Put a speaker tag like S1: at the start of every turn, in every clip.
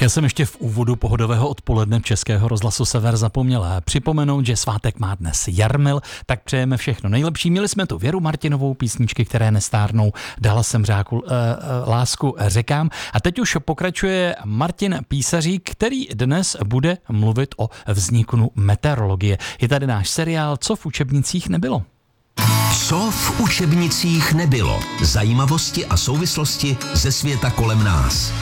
S1: Já jsem ještě v úvodu pohodového odpoledne Českého rozhlasu Sever zapomněl připomenout, že svátek má dnes Jarmil, tak přejeme všechno nejlepší. Měli jsme tu Věru Martinovou, písničky, které nestárnou, Dala jsem řáku lásku řekám. A teď už pokračuje Martin Písařík, který dnes bude mluvit o vzniku meteorologie. Je tady náš seriál Co v učebnicích nebylo.
S2: Co v učebnicích nebylo. Zajímavosti a souvislosti ze světa kolem nás.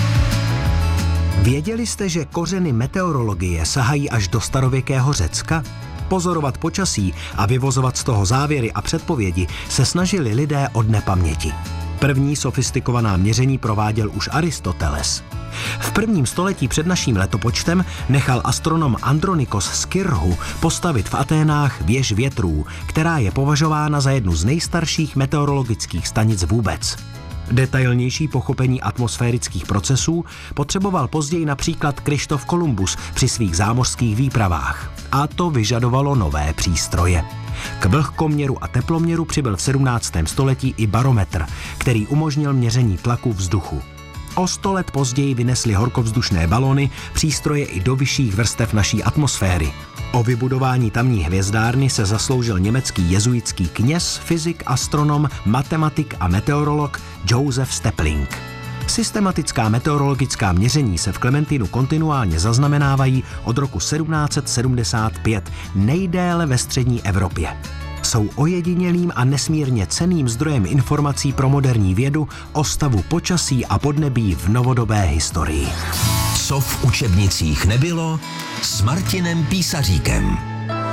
S3: Věděli jste, že kořeny meteorologie sahají až do starověkého Řecka? Pozorovat počasí a vyvozovat z toho závěry a předpovědi se snažili lidé od nepaměti. První sofistikovaná měření prováděl už Aristoteles. V 1. století před naším letopočtem nechal astronom Andronikos z Kyrhu postavit v Aténách věž větrů, která je považována za jednu z nejstarších meteorologických stanic vůbec. Detailnější pochopení atmosférických procesů potřeboval později například Kryštof Kolumbus při svých zámořských výpravách. A to vyžadovalo nové přístroje. K vlhkoměru a teploměru přibyl v 17. století i barometr, který umožnil měření tlaku vzduchu. O 100 let později vynesly horkovzdušné balony, přístroje i do vyšších vrstev naší atmosféry. O vybudování tamní hvězdárny se zasloužil německý jezuitský kněz, fyzik, astronom, matematik a meteorolog Josef Stepling. Systematická meteorologická měření se v Klementínu kontinuálně zaznamenávají od roku 1775, nejdéle ve střední Evropě. Jsou ojedinělým a nesmírně cenným zdrojem informací pro moderní vědu o stavu počasí a podnebí v novodobé historii.
S2: Co v učebnicích nebylo s Martinem Písaříkem.